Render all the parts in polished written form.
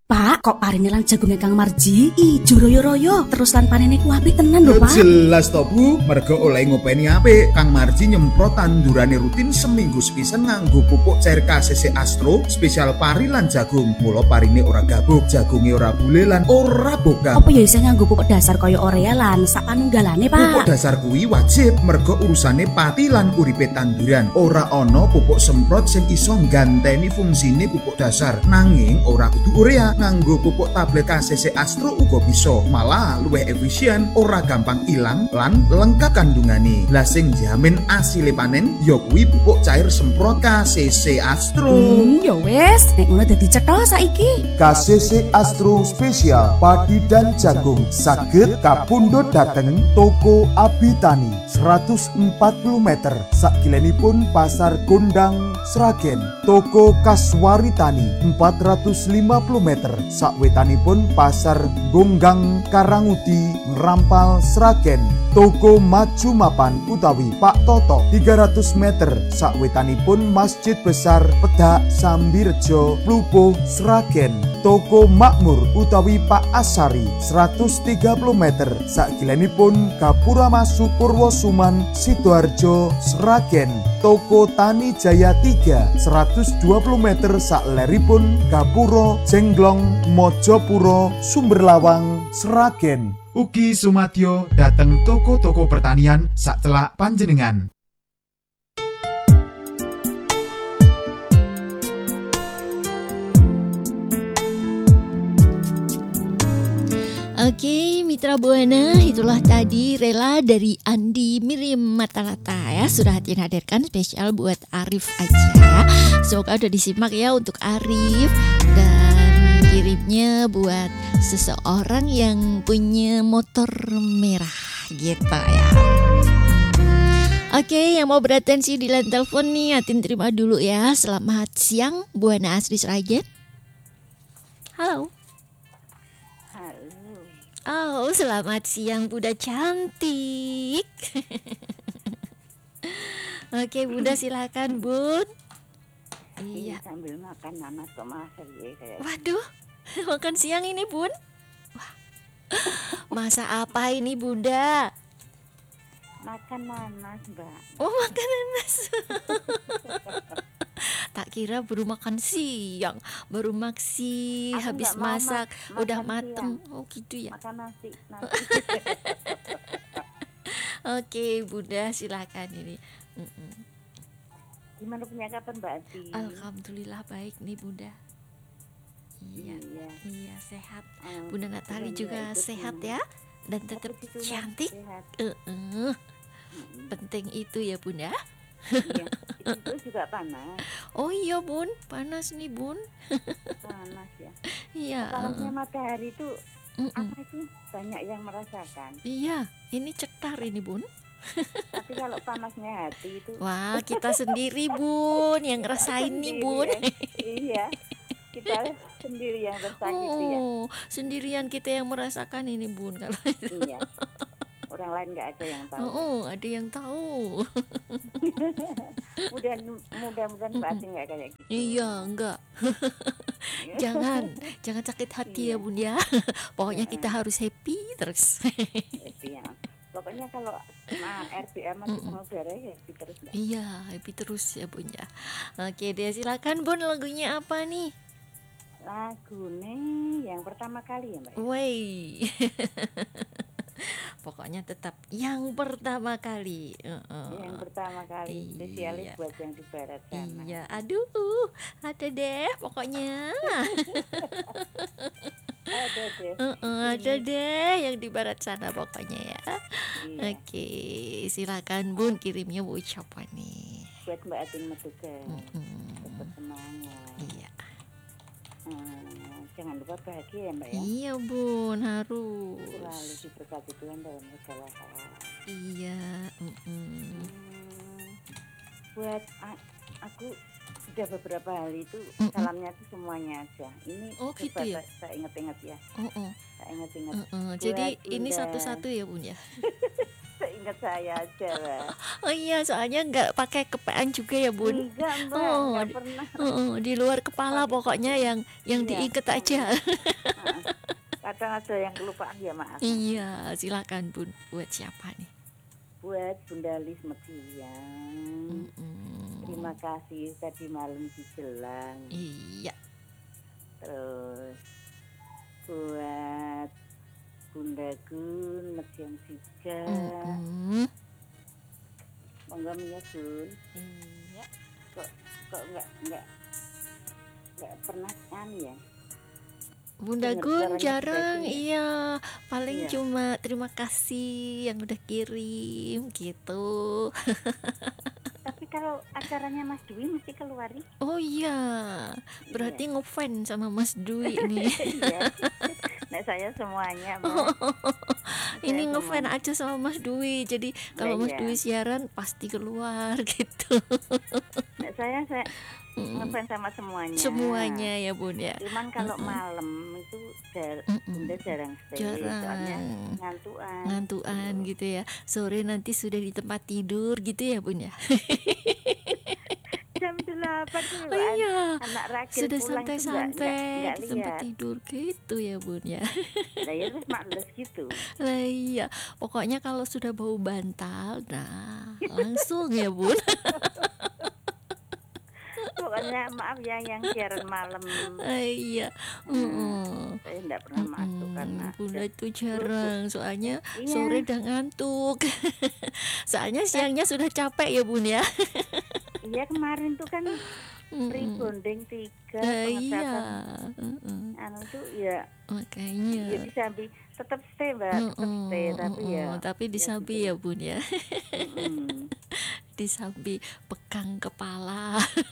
Pak, kok parine lan jagonge Kang Marji ijo royo-royo terus lan panene ku apik tenan lho, Pak. Jelas to Bu, mergo oleh ngopeni apik. Kang Marji nyemprot tandurane rutin seminggu sepisan nganggo pupuk cair KCC Astro spesial pari lan jagung. Mula parine ora gabuk, jagunge ora bule lan ora bokap. Apa ya isih nganggo pupuk dasar kaya Orea lan sak panunggalane, Pak? Pupuk dasar kuwi wajib mergo urusane pati lan uripe tanduran. Ora ana pupuk semprot sing iso ngganteni fungsine pupuk dasar. Nanging ora kudu urea. Nganggo pupuk tablet KCC Astro uga bisa, malah luwih efisien, ora gampang ilang lan lengkap kandungane. Lah sing jamin asile panen ya kuwi pupuk cair semprot KCC Astro. Ya wis, nek ngono dadi cetha saiki. KCC Astro Spesial Padi dan Jagung saged kapundhut dhateng Toko Abitani 140 meter sakilenipun Pasar Gondang Sragen. Toko Kaswaritani 450 meter sakwetanipun Pasar Gonggang Karangudi Ngerampal Sragen. Toko Maju Mapan utawi Pak Toto 300 meter sakwetanipun Masjid Besar Pedak Sambirejo Plupuh Sragen. Toko Makmur utawi Pak Asari 130 meter sakilenipun Gapura Masuk Purwosuman Sidoarjo Sragen. Toko Tani Jaya 3 120 meter sakleripun Gapuro Jenglong Mojopuro Sumberlawang Sragen. Ugi sumadyo dateng toko-toko pertanian sak celak panjenengan. Oke, Mitra Buana, itulah tadi Rela dari Andi Miriam Matalata ya. Sudah Hatin hadirkan spesial buat Arif aja ya. Semoga udah disimak ya untuk Arif. Dan kirimnya buat seseorang yang punya motor merah gitu ya. Oke, yang mau beratensi di line telepon nih, Hatin terima dulu ya. Selamat siang, Buana Asri Sragen. Halo. Oh, selamat siang Bunda cantik. Oke, Bunda silakan, Bun. Iya, sambil makan nanas kok masak ya kayak. Waduh, makan siang ini, Bun. Wah. Masa apa ini, Bunda? Makan nanas, Mbak. Oh, makan nanas. Tak kira baru makan siang, baru maksi habis masak, udah mateng. Siang. Oh gitu ya. Makan nasi. Oke, Bunda silakan ini. Gimana punya kapan Mbak Ati? Alhamdulillah baik nih Bunda. Iya sehat. Bunda Natali juga sehat ya dan tetap cantik. Penting itu ya Bunda. Iya, itu juga panas. Oh iya Bun, panas nih Bun. Panas ya. Iya. Panasnya matahari itu apa itu banyak yang merasakan. Iya, ini cetar ini Bun. Tapi kalau panasnya hati itu. Wah, kita sendiri Bun yang ngerasain nih Bun. Iya. Kita sendiri yang tersakiti ya. Sendirian kita yang merasakan ini Bun kalau itu. Iya. Orang lain nggak ada yang tahu. Ada yang tahu. Mudah-mudahan Mbak Ati nggak kayak gitu. Iya, enggak. jangan sakit hati ya Bun ya. Pokoknya kita harus happy terus. Happy ya. Pokoknya kalau RPM masih mengudara ya happy terus. Iya, happy terus ya Bun ya. Oke deh, silakan Bun, lagunya apa nih? Lagunya yang pertama kali ya Mbak. Wey. Pokoknya tetap yang pertama kali. Yang pertama kali. Spesialis buat yang di barat sana. Iya, aduh, ada deh pokoknya. Ada deh yang di barat sana pokoknya ya. Iya. Oke, silakan Bun kirimnya ucapan nih. Buat Mbak Atin Metugas. Tetap semangat. Iya. Jangan lupa bahagia ya Mbak ya. Iya Bun, harus selalu diberkati Tuhan dalam segala hal. Iya. Buat aku sudah beberapa hari itu salamnya itu semuanya aja. Ini gitu ya? Saya ingat-ingat ya. Saya ingat-ingat. Jadi ini satu-satu ya Bun ya. Saya ingat saya aja lah. Oh iya, soalnya nggak pakai kepean juga ya Bun. Enggak mbak, Oh, enggak pernah. di luar kepala pokoknya yang Iya. diikat aja. Heeh. Kadang ada yang kelupaan ya maaf. Iya, silakan Bun. Buat siapa nih? Buat Bunda Lis Mediang. Mm-mm. Terima kasih tadi malam dijelang. Iya. Terus buat Bunda Gun Mediang juga. Mm-mm. Monggo ya Gun. Iya. Kok enggak pernah ya. Bunda Dengar Gun suaranya jarang, juga sih. iya. Paling Iya. cuma terima kasih yang udah kirim gitu. Tapi kalau acaranya Mas Dwi mesti keluar nih. Oh iya, berarti ngefans sama Mas Dwi nih. Iya. Nah, saya semuanya, Mbak. Ini Saya ngefans semuanya. aja sama Mas Dwi. Jadi kalau Mas Iya. Dwi siaran pasti keluar gitu. Nah, saya ngefans sama semuanya. Semuanya ya Bun ya. Cuman kalau malam itu Bunda jarang stay. Jarang. Soalnya ngantuan. Ngantuan gitu ya. Sore nanti sudah di tempat tidur gitu ya Bun ya. Jam 8 tuh Oh iya. anak Ragil Sudah pulang tuh santai-santai nggak di tempat lihat. tidur gitu ya Bun ya. Nah, ya terus males gitu. Lah iya, pokoknya kalau sudah bau bantal, nah langsung ya Bun. Pokoknya maaf ya yang siaran malam. Iya. Saya enggak pernah masuk karena Bunda itu jarang, soalnya Iya. sore udah ngantuk. Soalnya siangnya sudah capek ya Bun ya. iya kemarin tuh kan pre-bonding 3 Iya. pengetahuan anu tuh ya Makanya. disambi tetap stay Mbak, tetap stay tapi ya Tapi disambi ya Bun ya. mm, Disambi pegang kepala.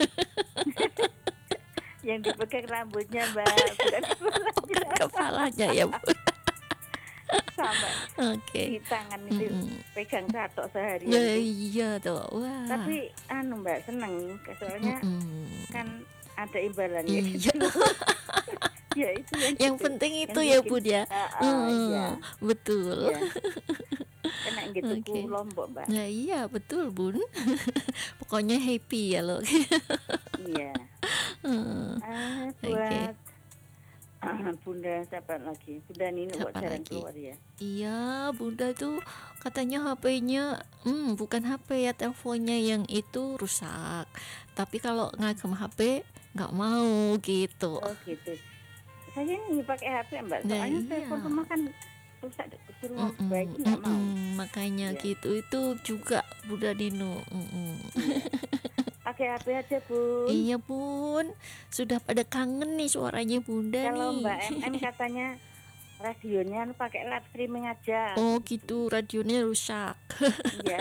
yang dipegang rambutnya Mbak, bukan Pegang kepalanya ya Bun. sampai Oke. di tangan itu pegang katok seharian Ya tuh. iya tuh. Wah. Tapi anu Mbak seneng soalnya kan ada imbalannya Iya. gitu. Ya itu Yang gitu. penting itu Yang ya bikin- Bun ya. iya. Betul. Iya. Kena gitu Oke. ku Lombok Mbak. Nah iya betul Bun. Pokoknya happy ya lo. Iya. Buat Bunda siapa lagi? Bunda Nini kok Siapa jarang lagi? keluar ya? Iya Bunda tuh katanya HP-nya bukan HP ya, teleponnya yang itu rusak. Tapi kalau ngagem HP nggak mau gitu. Oh gitu. Saya ini pakai HP Mbak. Nah, Soalnya iya. telepon rumah kan rusak suruh baik nggak mau. Makanya Iya. gitu itu juga Bunda Dino. Pakai HP aja Bun. Iya Bun, sudah pada kangen nih suaranya Bunda Kalau nih. Mbak MM katanya radionya pakai live streaming aja. Oh gitu, radionya rusak. Iya.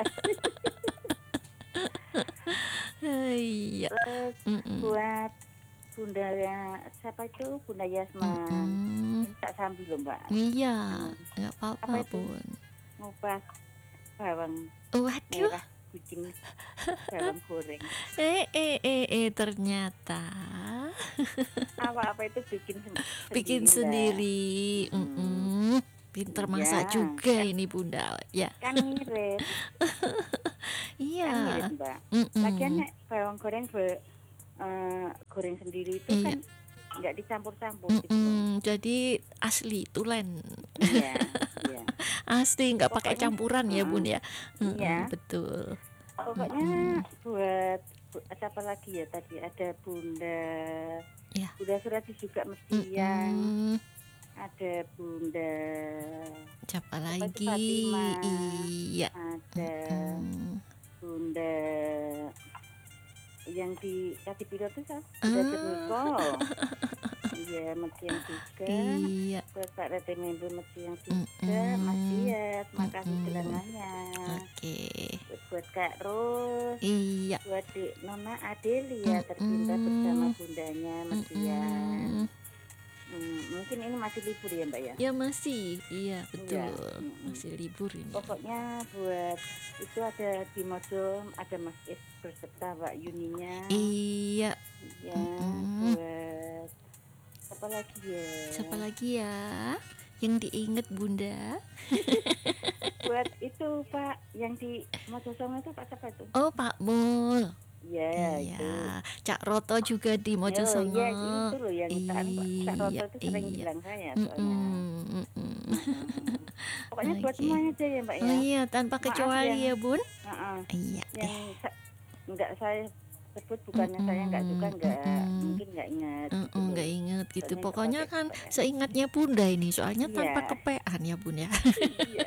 Iya. Terus buat Bunda siapa itu? Bunda Yasman. Tak sambil loh Mbak. Iya, nggak Apa apa-apa itu? Bun. Ngupas bawang Waduh, merah bikin bawang goreng. ternyata Apa itu bikin Mbak. sendiri. Pinter masak Iya. juga ini Bunda. Ya, Kan mirip, iya. kan mirip Mbak. Lagian nek bawang goreng goreng sendiri itu Iya. kan nggak dicampur-campur gitu. Jadi asli tulen. Iya, iya. Asli nggak pakai Pokoknya, campuran ya Bun ya. Iya. Betul. Pokoknya buat siapa lagi ya tadi ada Bunda Ya. Bunda Surati juga mesti yang Mm, ada Bunda siapa itu lagi? Fatimah. Iya. ada Mm, Bunda yang di Kati Piro itu Bunda Jerniko. Iya, Meciang juga. Iya. Buat Pak Rete Member Meciang juga. Mas Dias, makasih gelangannya. Oke. Buat Kak Ros, Iya. buat Nona Adelia tercinta bersama bundanya Mas Dias. Mungkin ini masih libur ya Mbak ya? Ya masih, iya betul. Iya. Masih libur ini. Pokoknya buat itu ada di Mojo, ada Mas Is berserta Mbak Yuninya. Iya. Ya, buat apa lagi ya? Siapa lagi ya? Yang diinget Bunda? Buat buat itu Pak yang di Mojosongo itu Pak siapa itu? Oh, Pak Mul. Iya itu. Iya, Cak Roto juga di Oh Mojosongo. iya itu loh yang Kak Roto Iya, itu sering iya. bilang saya soalnya. Mm-mm. Pokoknya buat Oke. semuanya aja ya Mbak Oh ya. iya, tanpa Maaf kecuali ya, Bun. Heeh. Iya deh. Yang nggak saya sebut bukannya saya nggak suka, mungkin nggak ingat gitu loh. Nggak inget gitu. Soalnya Pokoknya kepake kan kepean. seingatnya Bunda ini, soalnya tanpa Iya. kepean ya, Bun ya. Iya.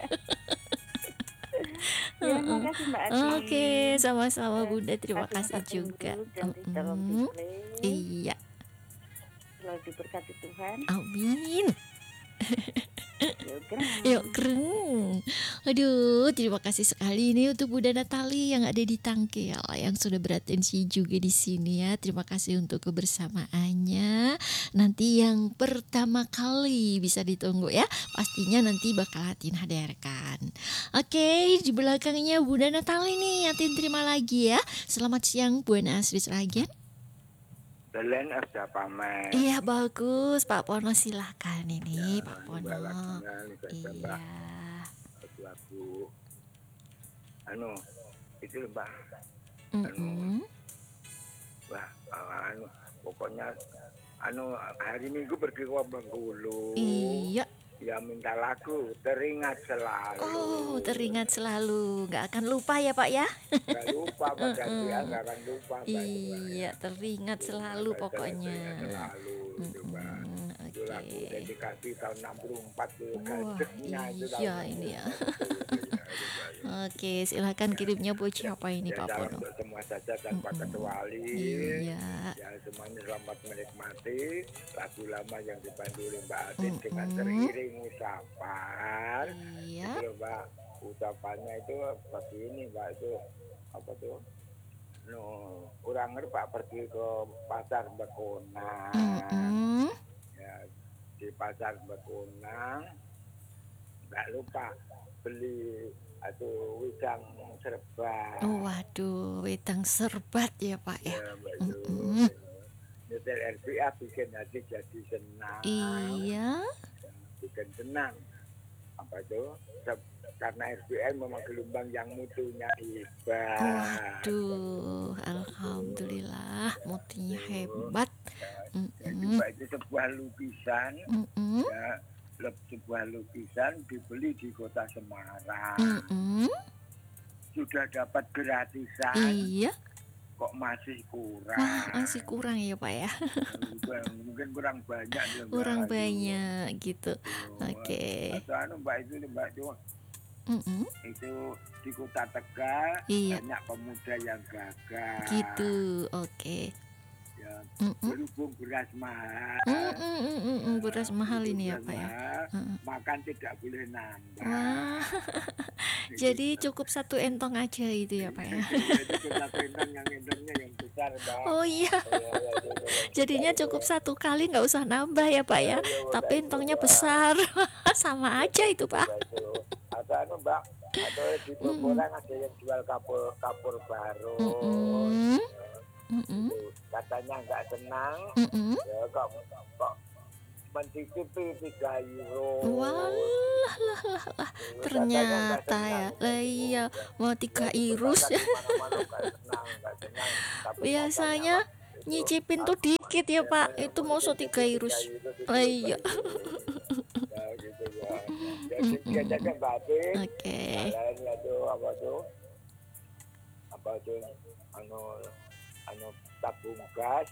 Ya, makasih Mbak Adi. Oke, sama-sama Bunda. Terima Kasih kasih tempat juga. tunggu dan tolong Mm-mm. display. Iya, Selalu diberkati Tuhan. amin. Yuk, Yuk, keren. Aduh, terima kasih sekali nih untuk Bunda Natali yang ada di Tangkel yang sudah beratensi juga di sini ya. Terima kasih untuk kebersamaannya. Nanti yang pertama kali bisa ditunggu ya. Pastinya nanti bakal Atin hadirkan. Oke, di belakangnya Bunda Natali nih. Atin terima lagi ya. Selamat siang Buana Asri Sragen. Belen ada pamer. Iya bagus Pak Pono, silahkan ini Pak Pono. Iya. Lagu itu lho, Mbak. Mm-mm. Wah, pokoknya hari Minggu pergi ke Bengkulu. Iya. Ya minta lagu teringat selalu. Oh, teringat selalu. Nggak akan lupa ya Pak ya? Gak lupa Mbak Gantian, gak akan lupa Mbak. Iya, teringat selalu pokoknya. Selalu itu Mbak. Itu lagu Oke. dedikasi tahun 64 tuh. Wah, Gadeknya itu tahun iya ini ya. Oke, silakan kirimnya buat siapa ini Ya, Pak salam Pono? untuk semua saja tanpa kecuali. Iya. Ya semuanya selamat menikmati lagu lama yang dibantu oleh Mbak Adit dengan teriring ucapan. Iya. Itu loh, Mbak, ucapannya itu seperti ini Mbak, itu apa tuh? Orang Pak pergi ke pasar Bekonang. Mm-mm. Ya, di pasar Bekonang nggak lupa beli atau wedang serba. Oh, waduh, wedang serbat ya Pak ya. Ya, Mbak, itu. Mm-mm. Nyetel RPA bikin hati jadi senang. Iya. Bikin senang. Apa itu? Karena RPA memang gelombang yang mutunya hebat. Waduh, alhamdulillah, mutunya hebat. Jadi Mbak, itu sebuah lukisan. Ya, sebuah lukisan dibeli di kota Semarang. Sudah dapat gratisan. Iya. Kok masih kurang? Wah, masih kurang ya Pak ya. Mungkin kurang banyak ya, Mbak. Kurang banyak gitu. Oke. Atau Mbak itu Mbak itu di kota Tegal Iya. banyak pemuda yang gagal. Gitu. Oke. Ya, berhubung beras mahal. Beras mahal ini ya Pak ya. Makan tidak boleh nambah. Wah. Jadi cukup satu entong aja itu ya Pak ya. Jadi kita pengen yang entongnya yang besar, Mbak. Oh iya. Jadinya cukup satu kali, nggak usah nambah ya Pak ya. Tapi entongnya besar. Sama aja itu Pak. Atau Mbak, atau di orang ada yang jual kapur baru. Katanya nggak senang. Ya kok mencicipi 3 euro. Wah, lah. Ternyata ya. Lah iya, mau 3 irus. Biasanya nyicipin tuh dikit ya Pak. Itu mau 3 irus. Lah iya. Oke. Tabung gas,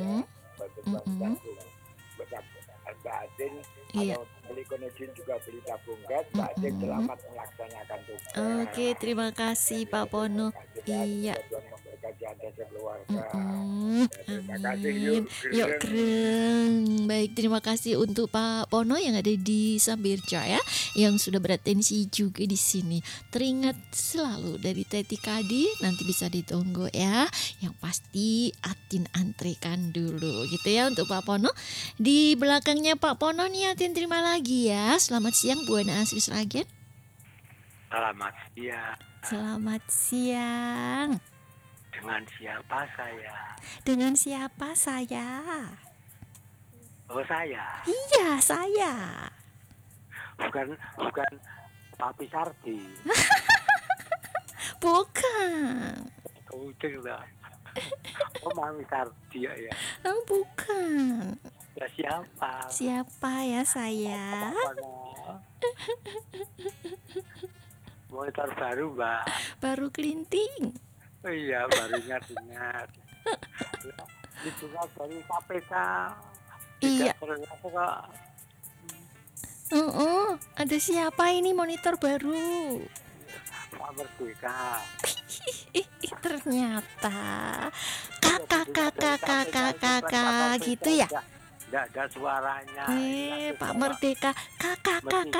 Mbak Adin, Iya. beli konojin juga beli tabung gas. Mbak Adin selamat melaksanakan tugas. Oke, terima kasih Pak Pono. Iya. Terima kasih. Amin. Yuk keren. Baik, terima kasih untuk Pak Pono yang ada di Sambirja ya, yang sudah beratensi juga di sini. Teringat selalu dari Teti Kadi, nanti bisa ditunggu ya. Yang pasti Atin antrikan dulu gitu ya untuk Pak Pono. Di belakangnya Pak Pono nih Atin terima lagi ya. Selamat siang Buana Asri Sragen. Selamat siang. Selamat siang. Dengan siapa saya? Dengan siapa saya? Oh saya. Iya saya. Bukan Papi Sardi. Bukan. Kucing lah. Oh, Mami Sardi ya. Oh, bukan. Ya siapa? Siapa ya saya? Mana? Monitor baru, Mbak. Baru kelinting. Oh iya, baru ingat. Itu kan dari KPK. Iya. Tidak terlihat kok. Ada siapa ini monitor baru? Pak Merdeka. Ternyata kakak gitu ya. Tidak ada suaranya. Pak Merdeka, kakak.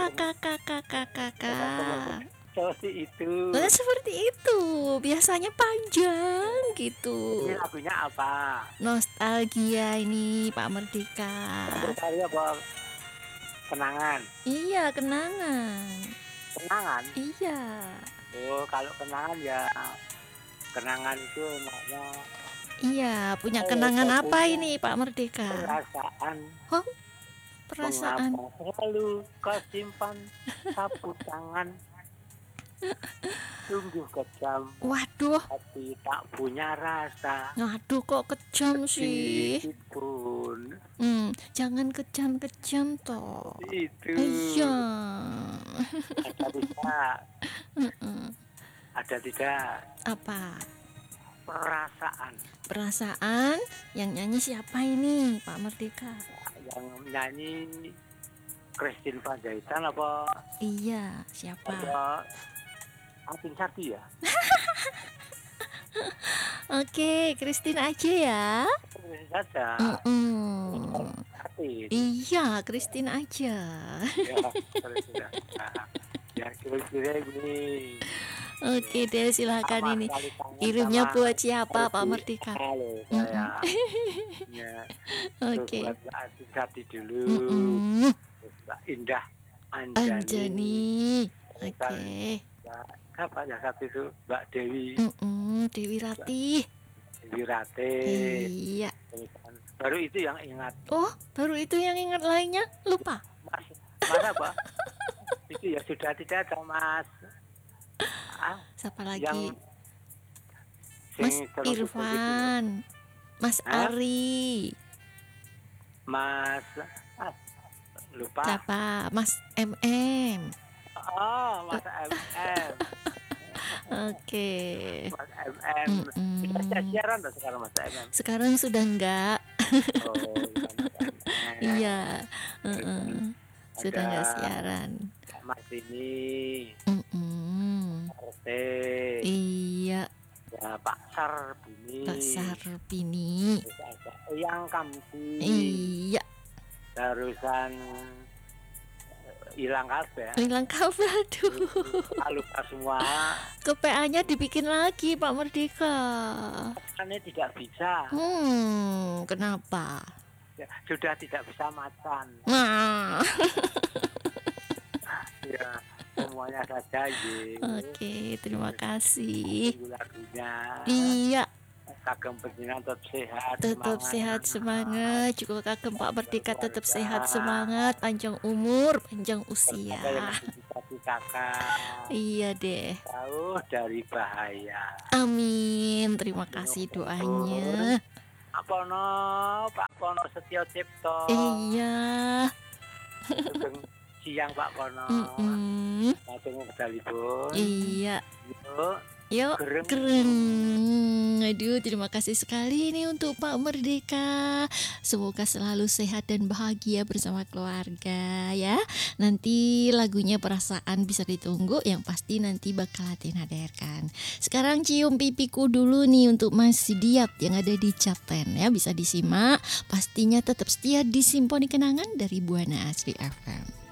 Seperti itu. Nah, seperti itu. Biasanya panjang gitu. Ini lagunya apa? Nostalgia ini Pak Merdeka. Berkarya apa? Kenangan. Iya, kenangan. Kenangan? Iya. Oh, kalau kenangan ya kenangan itu maknya Iya, punya kenangan apa ini Pak Merdeka? perasaan. Oh, perasaan. Mengapa selalu kau simpan sapu tangan. Sungguh kejam, Waduh, tapi tak punya rasa. waduh kok kejam sih. Sedikit pun. Jangan kejam-kejam toh. Itu. Iya. Ada tidak? Ada tidak? Apa? Perasaan. Perasaan yang nyanyi siapa ini Pak Merdeka? Yang nyanyi Christine Panjaitan apa? Iya, siapa? Atin Sardi ya? Oke, Christine aja ya. Terus saja. Atin. Iya, Christine aja. Ya, terus ya. Ya, kira-kira ini. Oke deh, silakan ini. Kirimnya buat siapa Pak Merdeka? Halo, saya. Ya. Oke. Buat Mbak Atin Sardi dulu. Terus Mbak Indah Anjani. Anjani. Oke. Apa ya satu itu Mbak Dewi. Dewi Ratih. Dewi Rate. Iya. Baru itu yang ingat. Oh, baru itu yang ingat, lainnya lupa. Mas apa? Itu ya sudah tidak ada Mas. Siapa lagi? Yang Mas terus Irfan. Mas Ari. Mas lupa. Siapa? Mas MM. Oh, Mas MM. Oke. Mas MM. Kita siaran loh sekarang Mas MM. Sekarang sudah enggak. Oh, Iya. Sudah enggak siaran. Mas ini. RT. Iya. Ya, Pak Sarbini. Pak Sarbini. Yang Kamsi. Iya. Terusan hilang kabel. Hilang kabel, aduh. Lupa semua. Ke PA-nya dibikin lagi Pak Merdeka. Karena tidak bisa. Kenapa? Ya, sudah tidak bisa macan. Nah. Ya, semuanya saja ya. Oke, terima kasih. Lagunya. Iya. Kagem penjenengan tetap sehat. Tetap sehat semangat. Juga kagem Pak Merdeka tetap sehat semangat. Panjang umur, panjang usia. Kakak. Iya deh. Jauh dari bahaya. Amin. Terima kasih doanya. Pak Pono Setio Cipto. Iya. Siang Pak Pono. Langsung medalipun. Iya. Yuk. Yuk, keren. Aduh, terima kasih sekali ini untuk Pak Merdeka. Semoga selalu sehat dan bahagia bersama keluarga ya. Nanti lagunya Perasaan bisa ditunggu, yang pasti nanti bakal Atin hadirkan. Sekarang cium pipiku dulu nih untuk Mas Diat yang ada di Caten ya. Bisa disimak, pastinya tetap setia di Simponi Kenangan dari Buana Asri FM.